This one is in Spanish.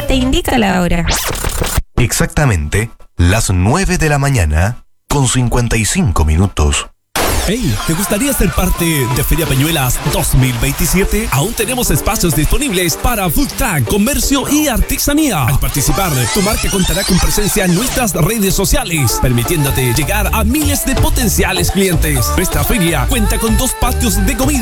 Feria te indica la hora. Exactamente las 9 de la mañana con 55 minutos. Hey, ¿te gustaría ser parte de Feria Peñuelas 2027? Aún tenemos espacios disponibles para food truck, comercio y artesanía. Al participar, tu marca contará con presencia en nuestras redes sociales, permitiéndote llegar a miles de potenciales clientes. Nuestra feria cuenta con 2 patios de comida